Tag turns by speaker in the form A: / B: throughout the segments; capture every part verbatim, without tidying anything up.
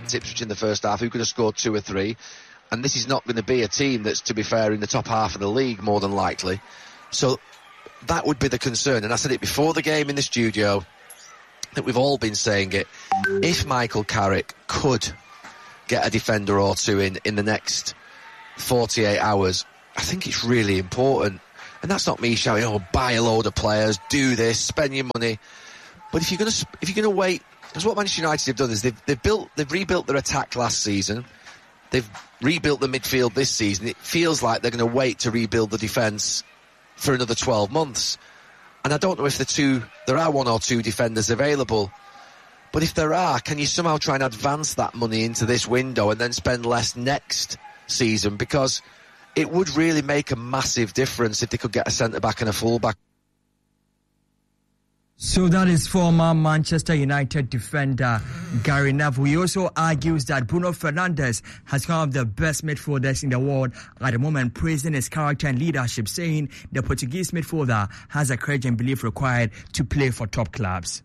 A: Ipswich in the first half, who could have scored two or three. And this is not going to be a team that's, to be fair, in the top half of the league, more than likely. So that would be the concern. And I said it before the game in the studio, that we've all been saying it. If Michael Carrick could get a defender or two in in the next forty-eight hours, I think it's really important. And that's not me shouting, oh, buy a load of players, do this, spend your money. But if you're going to if you're going to wait, because what Manchester United have done is they've they've built they've rebuilt their attack last season. They've rebuilt the midfield this season. It feels like they're going to wait to rebuild the defence for another twelve months. And I don't know if the two there are one or two defenders available. But if there are, can you somehow try and advance that money into this window and then spend less next season? Because it would really make a massive difference if they could get a centre-back and a full-back.
B: So that is former Manchester United defender Gary Neville. He also argues that Bruno Fernandes has one of the best midfielders in the world at the moment, praising his character and leadership, saying the Portuguese midfielder has the courage and belief required to play for top clubs.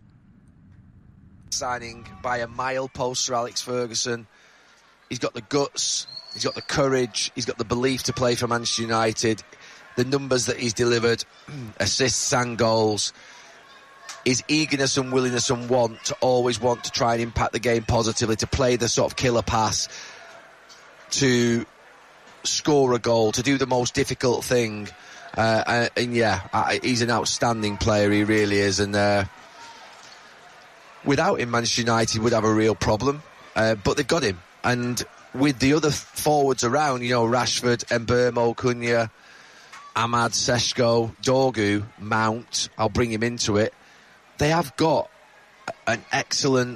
A: Signing by a mile post Sir Alex Ferguson. He's got the guts, he's got the courage, he's got the belief to play for Manchester United. The numbers that he's delivered, assists and goals, his eagerness and willingness and want to always want to try and impact the game positively, to play the sort of killer pass, to score a goal, to do the most difficult thing. Uh, and, and yeah, I, he's an outstanding player, he really is. And uh, without him, Manchester United would have a real problem. Uh, but they've got him. And with the other forwards around, you know, Rashford, Mbeumo, Cunha, Ahmad, Seshko, Dorgu, Mount, I'll bring him into it. They have got an excellent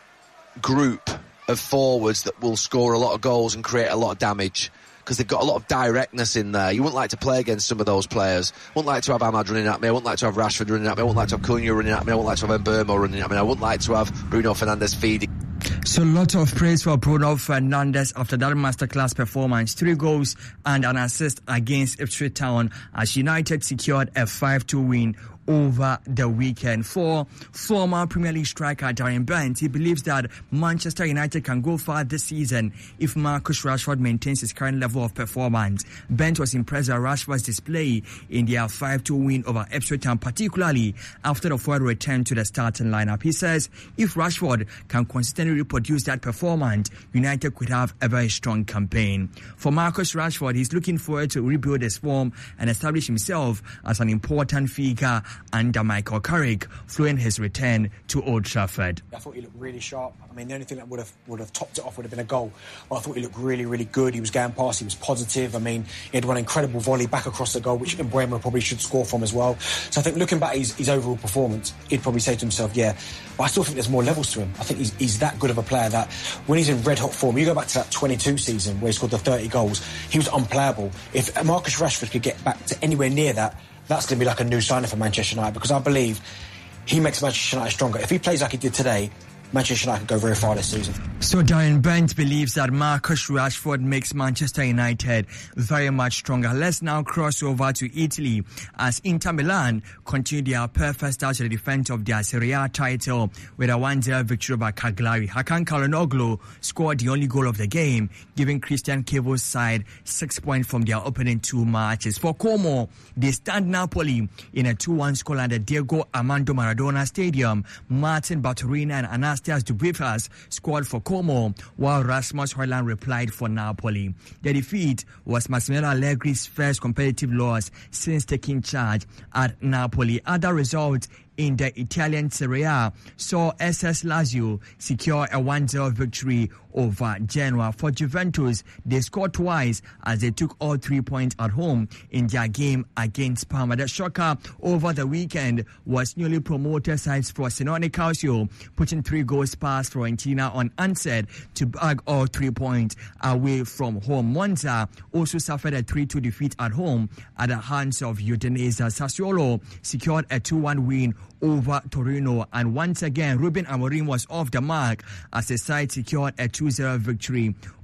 A: group of forwards that will score a lot of goals and create a lot of damage, because they've got a lot of directness in there. You wouldn't like to play against some of those players. I wouldn't like to have Ahmad running at me. I wouldn't like to have Rashford running at me. I wouldn't like to have Cunha running at me. I wouldn't like to have Mbeumo running at me. I wouldn't like to have Bruno Fernandes feeding.
B: So a lot of praise for Bruno Fernandes after that masterclass performance. Three goals and an assist against Ipswich Town as United secured a five two win over the weekend. For former Premier League striker Darren Bent, he believes that Manchester United can go far this season if Marcus Rashford maintains his current level of performance. Bent was impressed by Rashford's display in their five two win over Ipswich Town, particularly after the forward return to the starting lineup. He says if Rashford can consistently reproduce that performance, United could have a very strong campaign. For Marcus Rashford, he's looking forward to rebuild his form and establish himself as an important figure under Michael Carrick, following his return to Old Trafford.
C: I thought he looked really sharp. I mean, the only thing that would have would have topped it off would have been a goal. But I thought he looked really, really good. He was going past, he was positive. I mean, he had one incredible volley back across the goal, which Mbeumo probably should score from as well. So I think looking back at his, his overall performance, he'd probably say to himself, yeah, but I still think there's more levels to him. I think he's, he's that good of a player that when he's in red-hot form, you go back to that twenty-two season where he scored the thirty goals, he was unplayable. If Marcus Rashford could get back to anywhere near that, that's going to be like a new signing for Manchester United, because I believe he makes Manchester United stronger. If he plays like he did today, Manchester United can go very far this season.
B: So Darren Bent believes that Marcus Rashford makes Manchester United very much stronger. Let's now cross over to Italy as Inter Milan continue their perfect start to the defense of their Serie A title with a one zero victory over Cagliari. Hakan Calhanoglu scored the only goal of the game, giving Christian Kevo's side six points from their opening two matches. For Como, they stand Napoli in a two one scoreline at the Diego Armando Maradona Stadium. Martin Bartolini and Anas Dubrivas scored for Como, while Rasmus Højlund replied for Napoli. The defeat was Massimiliano Allegri's first competitive loss since taking charge at Napoli. Other results in the Italian Serie A saw S S Lazio secure a one zero victory over Genoa. For Juventus, they scored twice as they took all three points at home in their game against Parma. The shocker over the weekend was newly promoted sides Frosinone Calcio putting three goals past Fiorentina unanswered to bag all three points away from home. Monza also suffered a three two defeat at home at the hands of Udinese. Sassuolo secured a two one win over Torino, and once again Ruben Amorim was off the mark as the side secured a two zero victory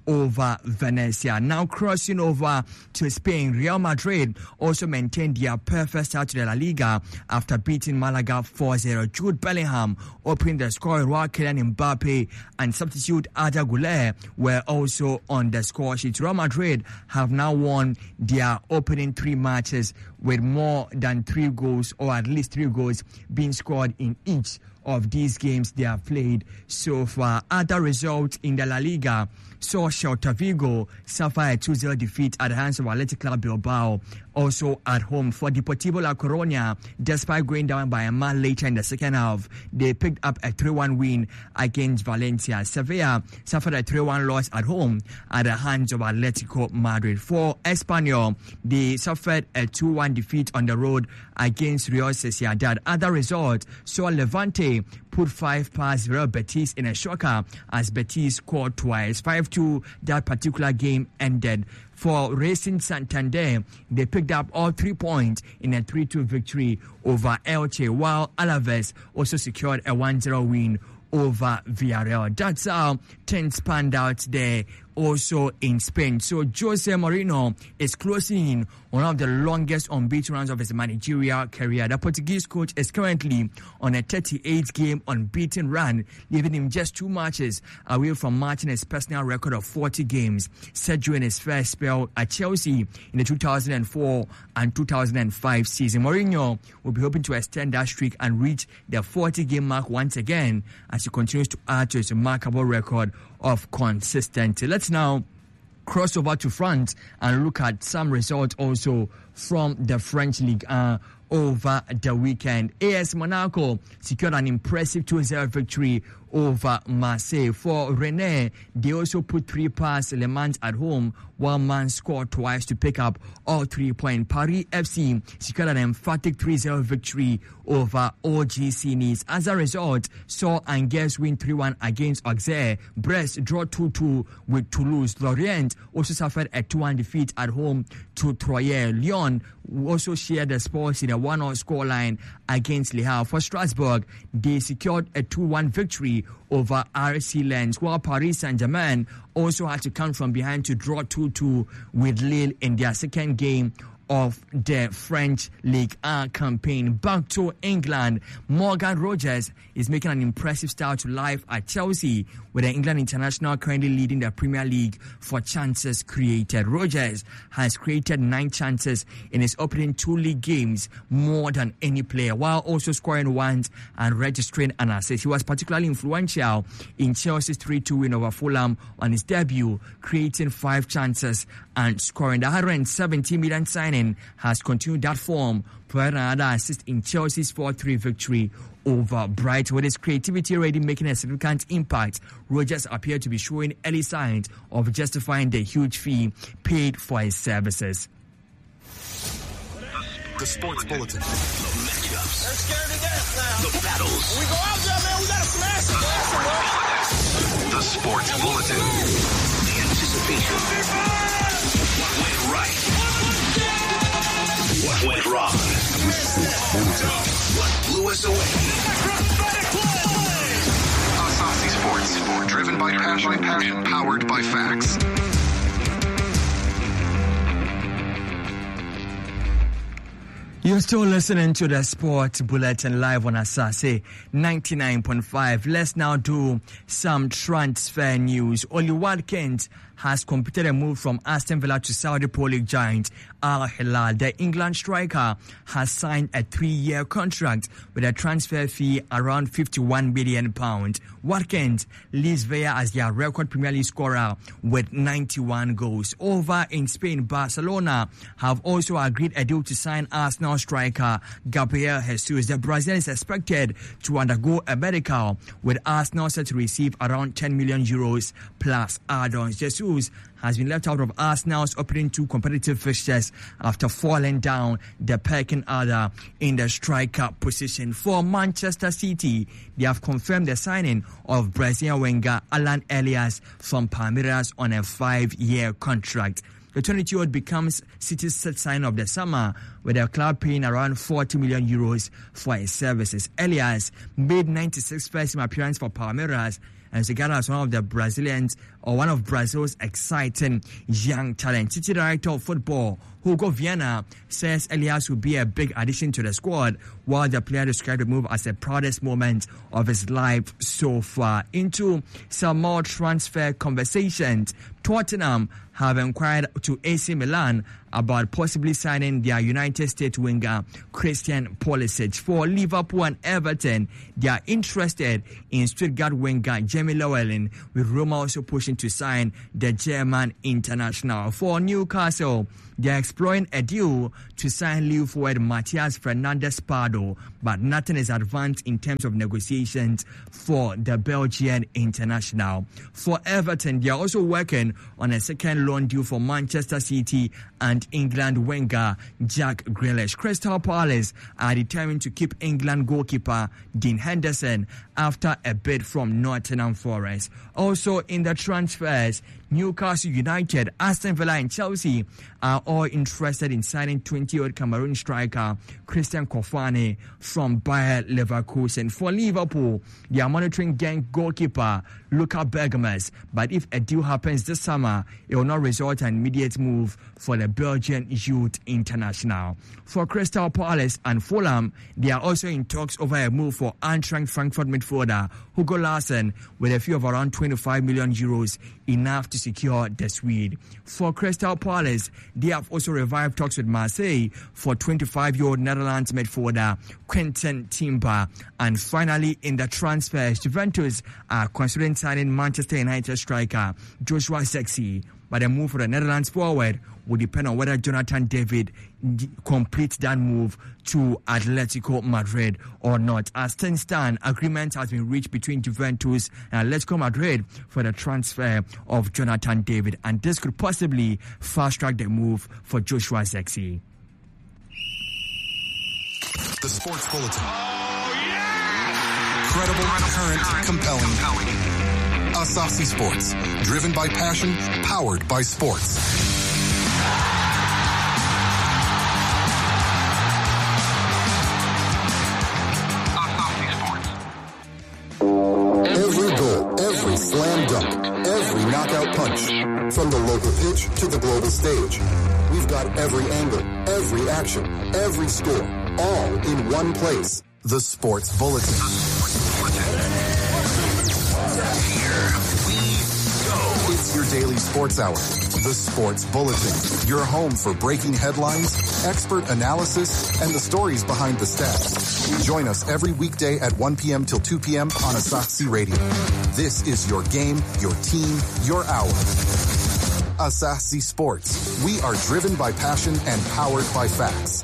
B: over Venezia. Now crossing over to Spain, Real Madrid also maintained their perfect start to the La Liga after beating Malaga four zero. Jude Bellingham opened the score while Kylian Mbappe and substitute Arda Güler were also on the score sheet. Real Madrid have now won their opening three matches with more than three goals, or at least three goals being scored in each of these games they have played so far. Other results in the La Liga saw Celta Vigo suffer a two zero defeat at the hands of Athletic Club Bilbao, also at home. For Deportivo La Coruña, despite going down by a man later in the second half, they picked up a three one win against Valencia. Sevilla suffered a three one loss at home at the hands of Atletico Madrid. For Espanyol, they suffered a two one defeat on the road against Real Sociedad. Other results saw Levante put five past Real Betis in a shocker as Betis scored twice. five two, that particular game ended. For Racing Santander, they picked up all three points in a three two victory over Elche, while Alaves also secured a one zero win over Villarreal. That's how things panned out there also in Spain. So Jose Mourinho is closing in one of the longest unbeaten runs of his managerial career. The Portuguese coach is currently on a thirty-eight game unbeaten run, leaving him just two matches away from matching his personal record of forty games set during his first spell at Chelsea in the two thousand four and two thousand five season. Mourinho will be hoping to extend that streak and reach the forty game mark once again as he continues to add to his remarkable record of consistency. Let's now cross over to France and look at some results also from the French League uh, over the weekend. A S Monaco secured an impressive two zero victory over Marseille. For Rennes, they also put three past Le Mans at home, while Mans scored twice to pick up all three points. Paris F C secured an emphatic three zero victory over O G C Nice. As a result, saw Angers win three one against Auxerre. Brest draw two two with Toulouse. Lorient also suffered a two one defeat at home to Troyes. Lyon also shared the spoils in a one all scoreline against Le Havre. For Strasbourg, they secured a two one victory over R C Lens, while Paris Saint-Germain also had to come from behind to draw two two with Lille in their second game of the French League one campaign. Back to England, Morgan Rogers is making an impressive start to life at Chelsea, with the England international currently leading the Premier League for chances created. Rogers has created nine chances in his opening two league games, more than any player, while also scoring once and registering an assist. He was particularly influential in Chelsea's three two win over Fulham on his debut, creating five chances and scoring. The one hundred seventy million signing has continued that form, providing another assist in Chelsea's four three victory over Brighton. With his creativity already making a significant impact, Rogers appeared to be showing early signs of justifying the huge fee paid for his services.
D: The Sports Bulletin. The matchups.
E: They're scared to death now.
D: The battles.
E: When we go out there, man, we gotta smash them. Smash them,
D: The Sports Bulletin. The anticipation. What went right? What went wrong? The Sports Bulletin. What blew us away? Asasi Sports. Driven by passion, by passion, powered by facts.
B: You're still listening to the Sports Bulletin live on Asase ninety-nine point five. Let's now do some transfer news. Oli Watkins has completed a move from Aston Villa to Saudi Pro League giant Al Hilal. The England striker has signed a three-year contract with a transfer fee around fifty-one million pounds. Watkins leaves Villa as their record Premier League scorer with ninety-one goals. Over in Spain, Barcelona have also agreed a deal to sign Arsenal striker Gabriel Jesus. The Brazilian is expected to undergo a medical, with Arsenal set to receive around ten million euros plus add-ons. Jesus has been left out of Arsenal's opening two competitive fixtures after falling down the pecking order in the striker position. For Manchester City, they have confirmed the signing of Brazilian winger Alan Elias from Palmeiras on a five-year contract. The twenty-two-year-old becomes City's third sign of the summer, with the club paying around forty million euros for his services. Elias made ninety-six first-team appearances for Palmeiras and Segara as one of the Brazilians or one of Brazil's exciting young talent. City Director of Football Hugo Viana says Elias will be a big addition to the squad, while the player described the move as the proudest moment of his life so far. Into some more transfer conversations, Tottenham have inquired to A C Milan about possibly signing their United States winger Christian Pulisic. For Liverpool and Everton, they are interested in Stuttgart winger Jamie Llewellyn, with Roma also pushing to sign the German international. For Newcastle, they are exploring a deal to sign Lille forward Matthias Fernandes Pardo, but nothing is advanced in terms of negotiations for the Belgian international. For Everton, they are also working on a second loan deal for Manchester City and England winger Jack Grealish. Crystal Palace are determined to keep England goalkeeper Dean Henderson after a bid from Nottingham Forest. Also in the transfers, Newcastle United, Aston Villa and Chelsea are all interested in signing twenty-year-old Cameroon striker Christian Kofane from Bayer Leverkusen. For Liverpool, they are monitoring Genk goalkeeper Luka Bergmes, but if a deal happens this summer, it will not result in an immediate move for the Belgian youth international. For Crystal Palace and Fulham, they are also in talks over a move for Eintracht Frankfurt midfielder Hugo Larsson with a fee of around twenty-five million euros, enough to secure the Swede. For Crystal Palace, they have also revived talks with Marseille for twenty-five-year-old Netherlands midfielder Quentin Timber. And finally, in the transfers, Juventus are considering signing Manchester United striker Joshua Zexi, but the move for the Netherlands forward will depend on whether Jonathan David d- completes that move to Atletico Madrid or not. As things stand, agreement has been reached between Juventus and Atletico Madrid for the transfer of Jonathan David, and this could possibly fast-track the move for Joshua Zexi.
F: The Sports Bulletin. Oh, yeah! Credible, current, compelling. compelling. Asahi Sports. Driven by passion, powered by sports. Every goal, every slam dunk, every knockout punch. From the local pitch to the global stage. We've got every angle, every action, every score, all in one place. The Sports Bulletin. Here we go. It's your daily sports hour. The Sports Bulletin. Your home for breaking headlines, expert analysis, and the stories behind the stats. Join us every weekday at one p.m. till two p.m. on Asahi Radio. This is your game, your team, your hour. Asahi Sports. We are driven by passion and powered by facts.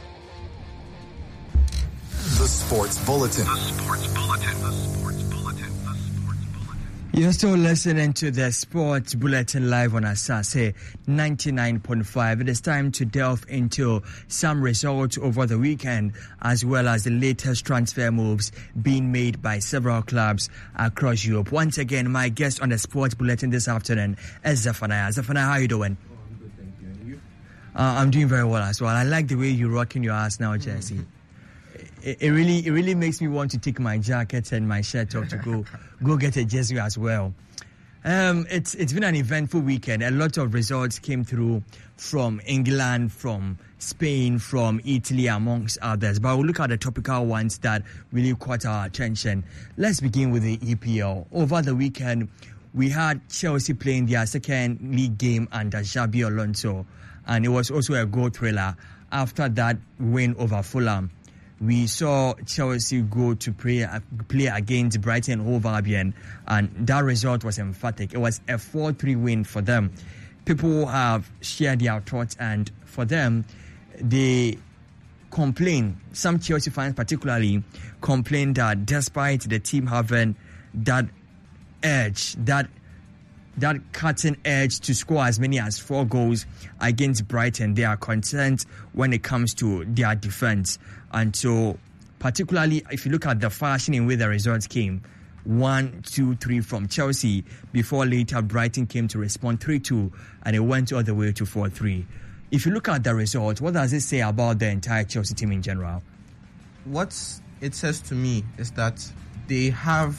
F: The Sports Bulletin. The Sports Bulletin. The Sports Bulletin. The Sports Bulletin.
B: You're still listening to the Sports Bulletin live on Asahi ninety-nine point five. It is time to delve into some results over the weekend, as well as the latest transfer moves being made by several clubs across Europe. Once again, my guest on the Sports Bulletin this afternoon is Zephaniah. Zephaniah, how are you doing?
G: Oh, I'm good, thank you. And you?
B: Uh, I'm doing very well as well. I like the way you're rocking your ass now, Jesse. It, it really, it really makes me want to take my jacket and my shirt off to go, go get a jersey as well. Um, it's it's been an eventful weekend. A lot of results came through from England, from Spain, from Italy, amongst others. But we'll look at the topical ones that really caught our attention. Let's begin with the E P L. Over the weekend, we had Chelsea playing their second league game under Xabi Alonso, and it was also a goal thriller. After that win over Fulham, we saw Chelsea go to play, play against Brighton and Hove Albion, and that result was emphatic. It was a four three win for them. People have shared their thoughts, and for them, they complain, some Chelsea fans particularly, complain that despite the team having that edge, that that cutting edge to score as many as four goals against Brighton, they are content when it comes to their defense. And so, particularly if you look at the fashion in which the results came, one, two, three from Chelsea, before later Brighton came to respond three two, and it went all the way to four three. If you look at the result, what does it say about the entire Chelsea team in general?
G: What it says to me is that they have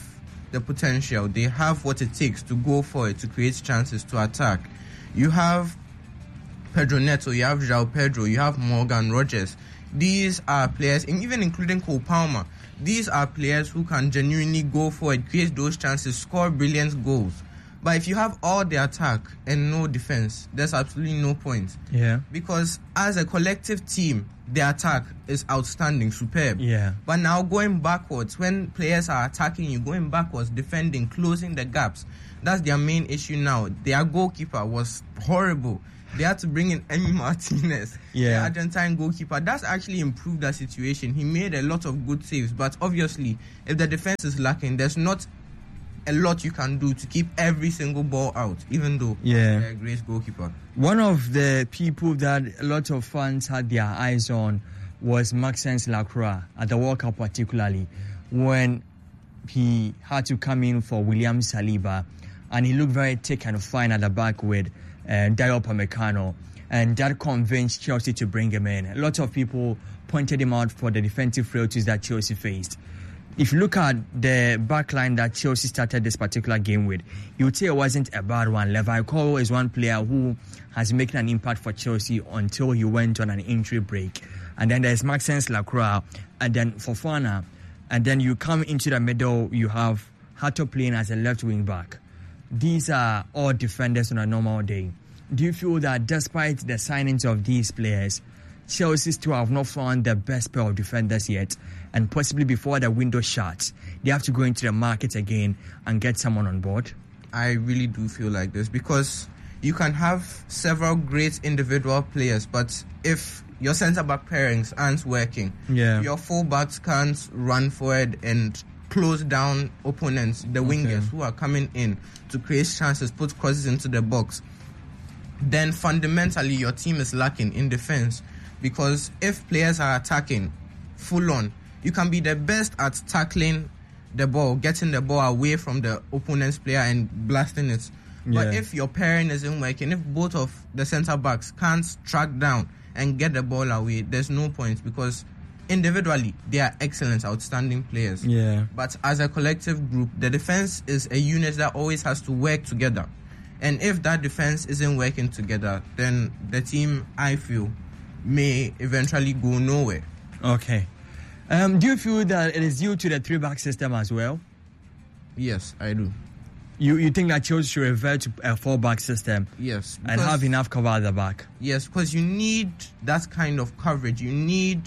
G: the potential. They have what it takes to go for it, to create chances, to attack. You have Pedro Neto, you have João Pedro, you have Morgan Rogers. These are players, and even including Cole Palmer, these are players who can genuinely go for it, create those chances, score brilliant goals. But if you have all the attack and no defense, there's absolutely no point.
B: Yeah.
G: Because as a collective team, the attack is outstanding, superb.
B: Yeah.
G: But now going backwards, when players are attacking you, going backwards, defending, closing the gaps, that's their main issue now. Their goalkeeper was horrible. They had to bring in Emi Martinez,
B: yeah.
G: the Argentine goalkeeper. That's actually improved that situation. He made a lot of good saves, but obviously, if the defense is lacking, there's not a lot you can do to keep every single ball out, even though
B: yeah.
G: they're a great goalkeeper.
B: One of the people that a lot of fans had their eyes on was Maxence Lacroix at the World Cup, particularly when he had to come in for William Saliba, and he looked very thick and fine at the back with uh, Dayo Upamecano, and that convinced Chelsea to bring him in. A lot of people pointed him out for the defensive frailties that Chelsea faced. If you look at the backline that Chelsea started this particular game with, you would say it wasn't a bad one. Levi Cole is one player who has making an impact for Chelsea until he went on an injury break. And then there's Maxence Lacroix, and then Fofana. And then you come into the middle, you have Hato playing as a left wing back. These are all defenders on a normal day. Do you feel that despite the signings of these players, Chelsea still have not found the best pair of defenders yet, and possibly before the window shuts, they have to go into the market again and get someone on board?
G: I really do feel like this, because you can have several great individual players, but if your centre-back pairings aren't working,
B: yeah.
G: your full-backs can't run forward and close down opponents, the
B: okay.
G: wingers who are coming in to create chances, put crosses into the box, then fundamentally your team is lacking in defense. Because if players are attacking full on, you can be the best at tackling the ball, getting the ball away from the opponent's player and blasting it.
B: Yeah.
G: But if your pairing isn't working, if both of the centre backs can't track down and get the ball away, there's no point, because individually they are excellent, outstanding players.
B: Yeah.
G: But as a collective group, the defense is a unit that always has to work together. And if that defense isn't working together, then the team, I feel, may eventually go nowhere.
B: Okay. Um, do you feel that it is due to the three-back system as well?
G: Yes, I do.
B: You you think that Chelsea should revert to a four-back system?
G: Yes.
B: And have enough cover at the back?
G: Yes, because you need that kind of coverage. You need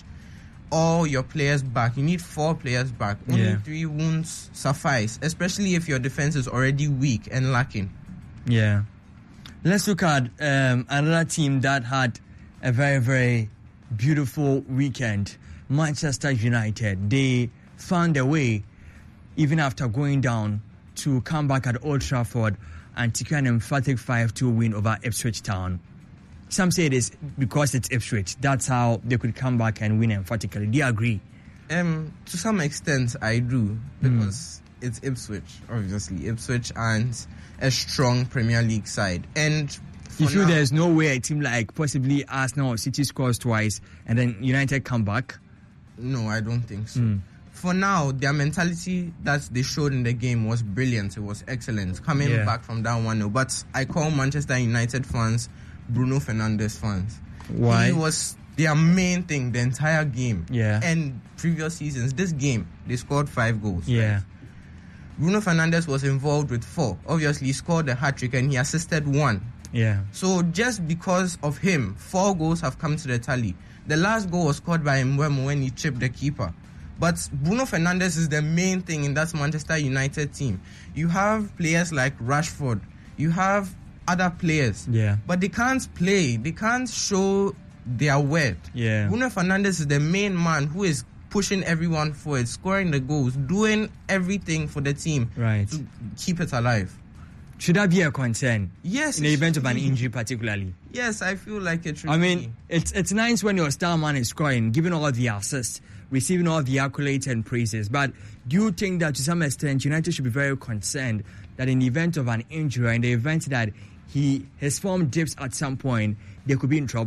G: all your players back. You need four players back. Only
B: yeah.
G: three won't suffice, especially if your defense is already weak and lacking.
B: Yeah. Let's look at um, another team that had a very, very beautiful weekend. Manchester United. They found a way, even after going down, to come back at Old Trafford and secure an emphatic five two win over Ipswich Town. Some say it is because it's Ipswich. That's how they could come back and win emphatically. Do you agree?
G: Um, to some extent, I do, because mm. it's Ipswich, obviously. Ipswich and a strong Premier League side. And
B: you feel now, there's no way a team like possibly Arsenal or City scores twice and then United come back?
G: No, I don't think so.
B: Mm.
G: For now, their mentality that they showed in the game was brilliant. It was excellent, coming
B: yeah.
G: back from down one nil. But I call Manchester United fans Bruno Fernandes fans.
B: Why?
G: He was their main thing the entire game.
B: Yeah.
G: And previous seasons, this game, they scored five goals.
B: Yeah.
G: Right? Bruno Fernandes was involved with four. Obviously, he scored a hat-trick and he assisted one.
B: Yeah.
G: So just because of him, four goals have come to the tally. The last goal was scored by Mbeumo when he chipped the keeper. But Bruno Fernandes is the main thing in that Manchester United team. You have players like Rashford. You have other players.
B: Yeah.
G: But they can't play. They can't show their worth.
B: Yeah.
G: Bruno Fernandes is the main man who is pushing everyone forward, scoring the goals, doing everything for the team
B: right.
G: to keep it alive.
B: Should that be a concern?
G: Yes.
B: In the event of an injury, particularly.
G: Yes, I feel like it should
B: I mean,
G: be.
B: it's it's nice when your star man is scoring, giving all the assists, receiving all the accolades and praises. But do you think that to some extent United should be very concerned that in the event of an injury, in the event that he his form dips at some point, they could be in trouble?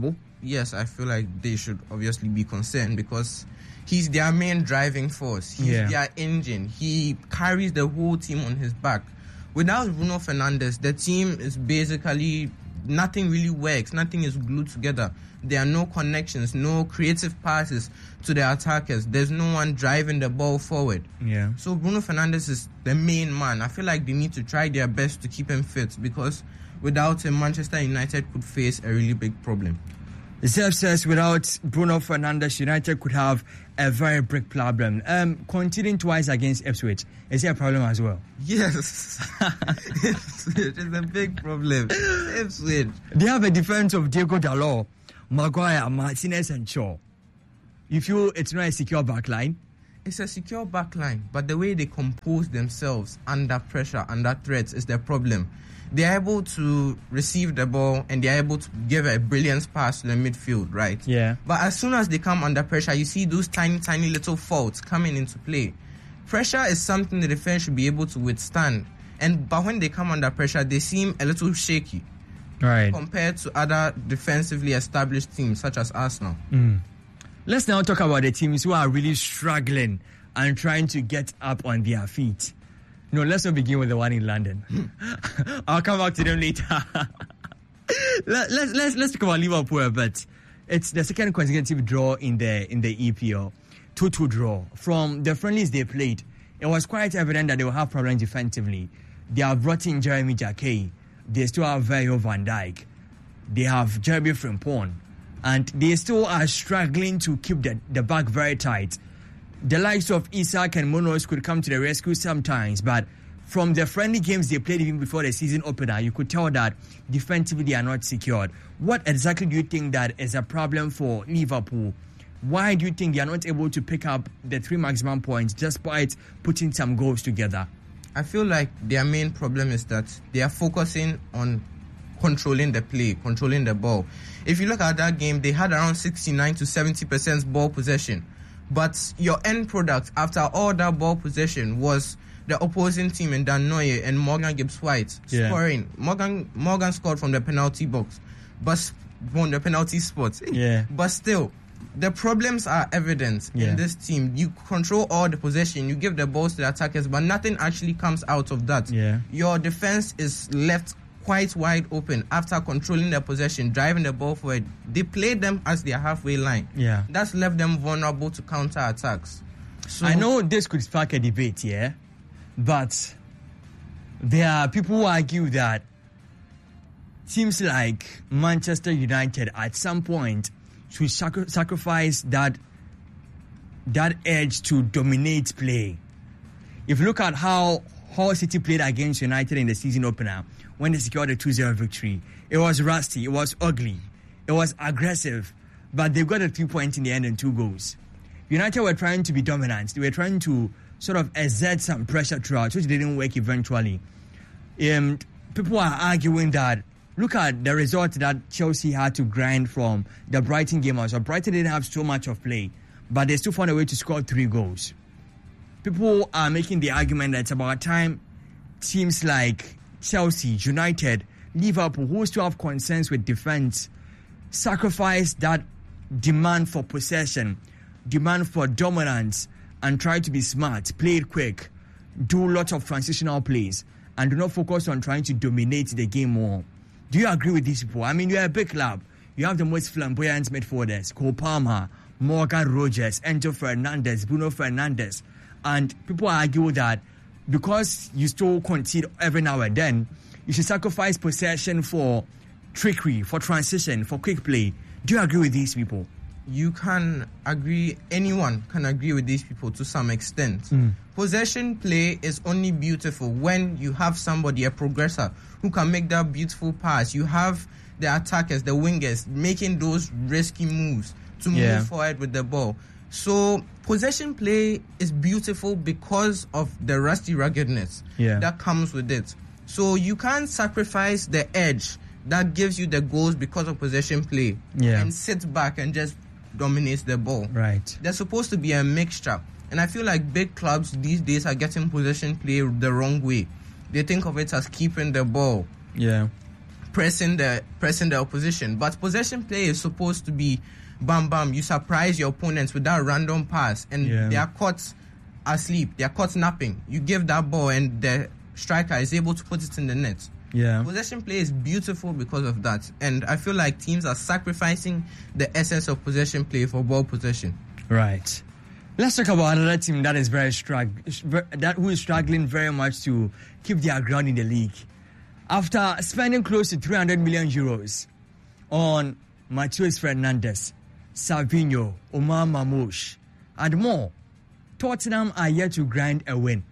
G: yes, I feel like they should obviously be concerned because he's their main driving force. He's
B: Yeah.
G: their engine. He carries the whole team on his back. Without Bruno Fernandes, the team is basically, nothing really works. Nothing is glued together. There are no connections, no creative passes to the attackers. There's no one driving the ball forward.
B: Yeah.
G: So Bruno Fernandes is the main man. I feel like they need to try their best to keep him fit because without him, Manchester United could face a really big problem.
B: Zef says without Bruno Fernandes, United could have a very big problem. Um, conceding twice against Ipswich, is there a problem as well?
G: Yes. Ipswich is a big problem. Ipswich.
B: They have a defense of Diego Dalot, Maguire, Martinez and Shaw. You feel it's not a secure backline?
G: It's a secure backline, but the way they compose themselves under pressure, under threats is the problem. They are able to receive the ball and they are able to give a brilliant pass to the midfield, right?
B: Yeah.
G: But as soon as they come under pressure, you see those tiny, tiny little faults coming into play. Pressure is something the defense should be able to withstand. And but when they come under pressure, they seem a little shaky
B: Right.
G: compared to other defensively established teams such as Arsenal.
B: Mm. Let's now talk about the teams who are really struggling and trying to get up on their feet. No, let's not begin with the one in London. I'll come back to them later. Let, let's let's let's talk about Liverpool, but it's the second consecutive draw in the in the E P L, two two draw. From the friendlies they played, it was quite evident that they will have problems defensively. They have brought in Jeremy Jacquet. They still have Virgil van Dijk. They have Jeremy Frimpong, and they still are struggling to keep the, the back very tight. The likes of Isak and Munoz could come to the rescue sometimes, but from the friendly games they played even before the season opener, you could tell that defensively they are not secured. What exactly do you think that is a problem for Liverpool? Why do you think they are not able to pick up the three maximum points despite putting some goals together?
G: I feel like their main problem is that they are focusing on controlling the play, controlling the ball. If you look at that game, they had around sixty-nine to seventy percent ball possession. But your end product after all that ball possession was the opposing team in Dan Neuer and Morgan Gibbs-White
B: Yeah.
G: scoring. Morgan Morgan scored from the penalty box, but from the penalty spot.
B: Yeah.
G: But still, the problems are evident
B: Yeah.
G: in this team. You control all the possession, you give the balls to the attackers, but nothing actually comes out of that.
B: Yeah.
G: Your defense is left quite wide open after controlling the possession, driving the ball forward. They play them as their halfway line.
B: Yeah.
G: That's left them vulnerable to counter attacks. So
B: I know this could spark a debate, yeah, but there are people who argue that teams like Manchester United at some point should sacri- sacrifice that that edge to dominate play. If you look at how Hull City played against United in the season opener when they secured a two zero victory, it was rusty, it was ugly, it was aggressive, but they got a three points in the end and two goals. United were trying to be dominant. They were trying to sort of exert some pressure throughout, which didn't work eventually. Um, people are arguing that, look at the result that Chelsea had to grind from the Brighton game. Also, Brighton didn't have so much of play, but they still found a way to score three goals. People are making the argument that it's about time teams like Chelsea, United, Liverpool, who still have concerns with defense, sacrifice that demand for possession, demand for dominance, and try to be smart, play it quick, do lots of transitional plays, and do not focus on trying to dominate the game more. Do you agree with these people? I mean, you're a big club. You have the most flamboyant midfielders, Cole Palmer, Morgan Rogers, Enzo Fernandez, Bruno Fernandes. And people argue that because you still concede every now and then, you should sacrifice possession for trickery, for transition, for quick play. Do you agree with these people?
G: You can agree, anyone can agree with these people to some extent. Mm. Possession play is only beautiful when you have somebody, a progressor, who can make that beautiful pass. You have the attackers, the wingers, making those risky moves to
B: yeah.
G: move forward with the ball. So possession play is beautiful because of the rusty ruggedness
B: yeah.
G: that comes with it. So you can't sacrifice the edge that gives you the goals because of possession play
B: yeah.
G: and sit back and just dominate the ball.
B: Right.
G: There's supposed to be a mixture. And I feel like big clubs these days are getting possession play the wrong way. They think of it as keeping the ball.
B: Yeah.
G: pressing the pressing the opposition. But possession play is supposed to be bam bam. You surprise your opponents with that random pass, and
B: Yeah.
G: they are caught asleep. They are caught napping. You give that ball, and the striker is able to put it in the net.
B: Yeah.
G: Possession play is beautiful because of that, and I feel like teams are sacrificing the essence of possession play for ball possession.
B: Right. Let's talk about another team that is very strugg- that who is struggling very much to keep their ground in the league. After spending close to three hundred million euros on Matheus Fernandes, Savinho, Omar Mamouche, and more, Tottenham are yet to grind a win.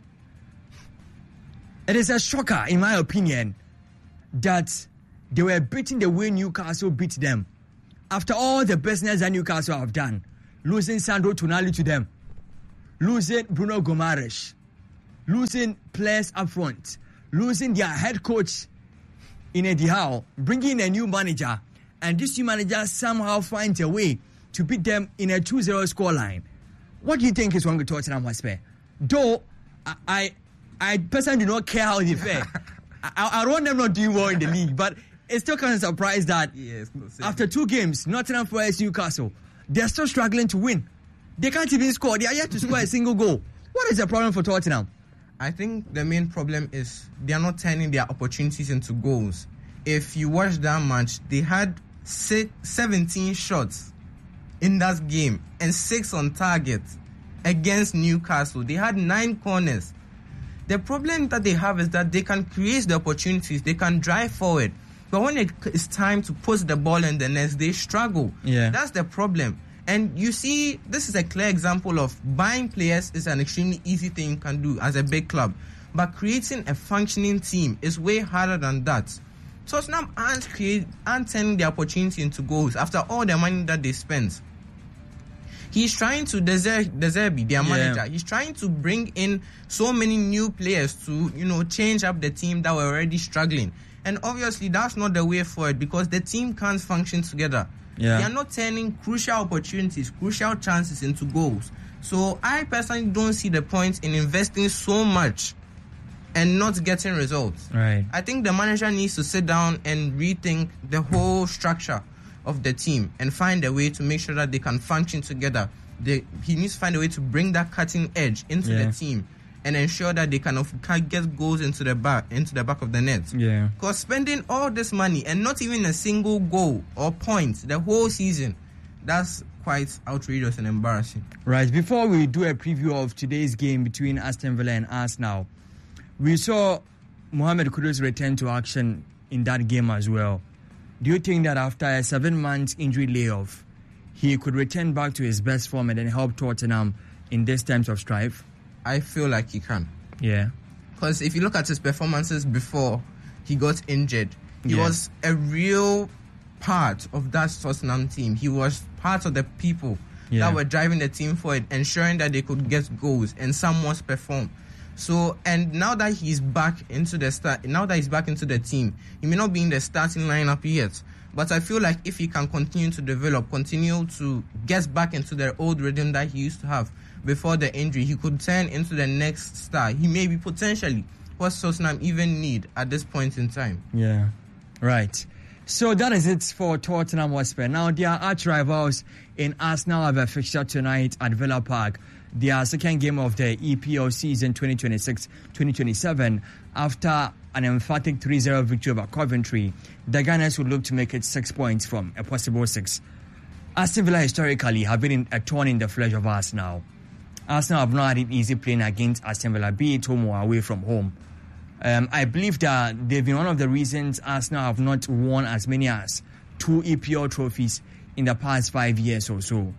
B: It is a shocker, in my opinion, that they were beating the way Newcastle beat them. After all the business that Newcastle have done, losing Sandro Tonali to them, losing Bruno Gomares, losing players up front, losing their head coach in Eddie Howe, bringing in a new manager, and this new manager somehow finds a way to beat them in a two zero scoreline. What do you think is wrong with Tottenham Hotspur? Though I, I, I personally do not care how they fare. I, I want them not doing well in the league, but it's still kind of surprised that
G: Yes,
B: after two games, Nottingham Forest, Newcastle, they're still struggling to win. They can't even score. They are yet to score a single goal. What is the problem for Tottenham?
G: I think the main problem is they are not turning their opportunities into goals. If you watch that match, they had six, seventeen shots in that game and six on target against Newcastle. They had nine corners. The problem that they have is that they can create the opportunities, they can drive forward, but when it is time to put the ball in the net, they struggle.
B: Yeah.
G: That's the problem. And you see, this is a clear example of buying players is an extremely easy thing you can do as a big club. But creating a functioning team is way harder than that. Tottenham aren't, create, aren't turning the opportunity into goals after all the money that they spent. He's trying to, De Zerbi, their manager, he's trying to bring in so many new players to, you know, change up the team that were already struggling. And obviously, that's not the way forward because the team can't function together.
B: Yeah.
G: They are not turning crucial opportunities, crucial chances into goals. So I personally don't see the point in investing so much and not getting results.
B: Right.
G: I think the manager needs to sit down and rethink the whole structure of the team and find a way to make sure that they can function together. They, he needs to find a way to bring that cutting edge into
B: Yeah.
G: the team and ensure that they can, of, can get goals into the back into the back of the net.
B: Yeah.
G: Because spending all this money and not even a single goal or point the whole season, that's quite outrageous and embarrassing.
B: Right. Before we do a preview of today's game between Aston Villa and Arsenal, we saw Mohamed Kudus return to action in that game as well. Do you think that after a seven-month injury layoff, he could return back to his best form and then help Tottenham in these times of strife?
G: I feel like he can.
B: Yeah.
G: Because if you look at his performances before he got injured, he
B: Yeah.
G: was a real part of that Tottenham team. He was part of the people
B: Yeah.
G: that were driving the team forward, ensuring that they could get goals and somewhat perform. So, and now that he's back into the start, now that he's back into the team, he may not be in the starting lineup yet. But I feel like if he can continue to develop, continue to get back into the old rhythm that he used to have before the injury, he could turn into the next star. He may be potentially what Tottenham even need at this point in time.
B: Yeah. Right. So that is it for Tottenham Hotspur. Now, their arch rivals in Arsenal have a fixture tonight at Villa Park. Their second game of the E P L season twenty twenty-six twenty twenty-seven. After an emphatic three zero victory over Coventry, the Gunners will look to make it six points from a possible six. Aston Villa historically have been in a thorn in the flesh of Arsenal. Arsenal have not had it easy playing against Aston Villa, be it home or away from home. Um, I believe that they've been one of the reasons Arsenal have not won as many as two E P L trophies in the past five years or so.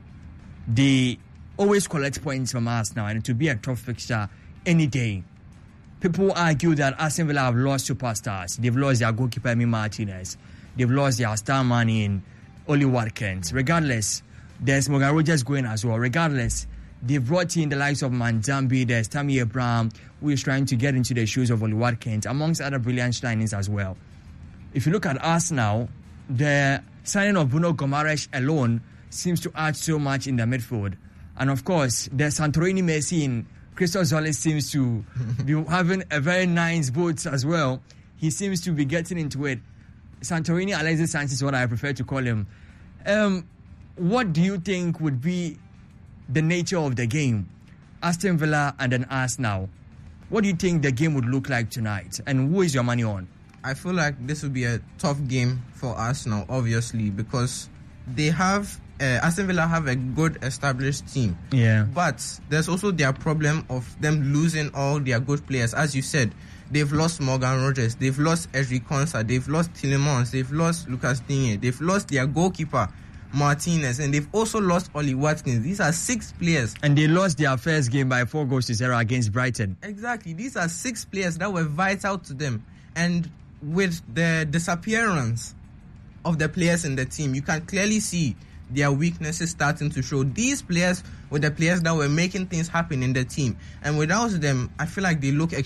B: They always collect points from Arsenal, and it will be a tough fixture any day. People argue that Aston Villa have lost superstars. They've lost their goalkeeper, Emi Martinez. They've lost their star man in Oli Watkins. Regardless, there's Morgan Rogers going as well. Regardless, they've brought in the likes of Manzambi, there's Tammy Abraham, who is trying to get into the shoes of Oli Watkins, amongst other brilliant signings as well. If you look at Arsenal, the signing of Bruno Gomares alone seems to add so much in the midfield. And of course, the Santorini Messi in Christos Zolis seems to be having a very nice boat as well. He seems to be getting into it. Santorini Alexis Sanchez is what I prefer to call him. Um, what do you think would be the nature of the game? Aston Villa and then Arsenal. What do you think the game would look like tonight? And who is your money on?
G: I feel like this would be a tough game for Arsenal, obviously, because they have uh, Aston Villa have a good established team.
B: Yeah.
G: But there's also their problem of them losing all their good players. As you said, they've lost Morgan Rogers, they've lost Ezri Konsa, they've lost Tielemans, they've lost Lucas Digne, they've lost their goalkeeper Martinez, and they've also lost Ollie Watkins. These are six players.
B: And they lost their first game by four goals to zero against Brighton.
G: Exactly. These are six players that were vital to them. And with the disappearance of the players in the team, you can clearly see their weaknesses starting to show. These players were the players that were making things happen in the team. And without them, I feel like they look